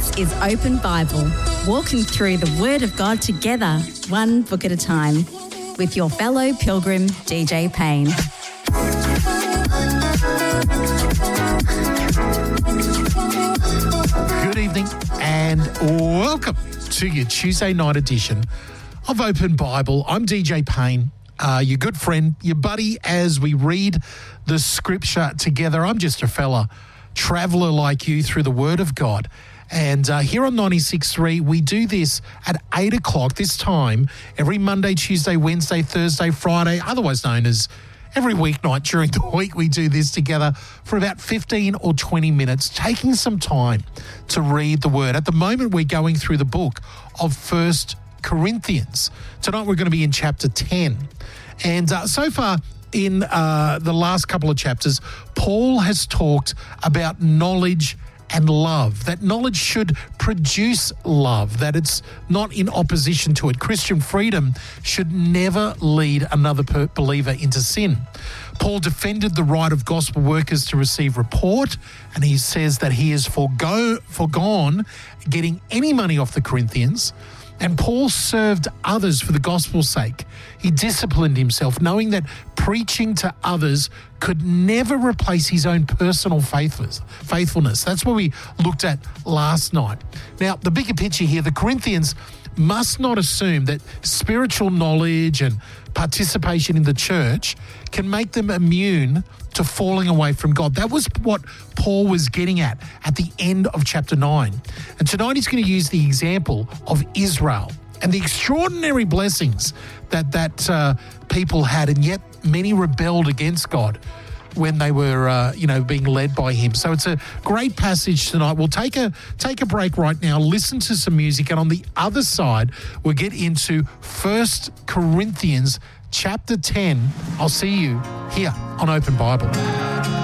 This is Open Bible, walking through the Word of God together, one book at a time, with your fellow pilgrim, DJ Payne. Good evening and welcome to your Tuesday night edition of Open Bible. I'm DJ Payne, your good friend, your buddy as we read the scripture together. I'm just a fella, traveller like you through the Word of God. And here on 96.3, we do this at 8 o'clock this time, every Monday, Tuesday, Wednesday, Thursday, Friday, otherwise known as every weeknight during the week. We do this together for about 15 or 20 minutes, taking some time to read the Word. At the moment, we're going through the book of 1 Corinthians. Tonight, we're going to be in chapter 10. And so far, in the last couple of chapters, Paul has talked about knowledge and love, that knowledge should produce love, that it's not in opposition to it. Christian freedom should never lead another believer into sin. Paul defended the right of gospel workers to receive report, and he says that he has foregone getting any money off the Corinthians. And Paul served others for the gospel's sake. He disciplined himself, knowing that preaching to others could never replace his own personal faithfulness. That's what we looked at last night. Now, the bigger picture here, the Corinthians must not assume that spiritual knowledge and participation in the church can make them immune to falling away from God. That was what Paul was getting at the end of chapter 9. And tonight he's going to use the example of Israel and the extraordinary blessings that people had, and yet many rebelled against God when they were, being led by him. So it's a great passage tonight. We'll take a break right now, listen to some music, and on the other side, we'll get into 1 Corinthians chapter 10. I'll see you here on Open Bible.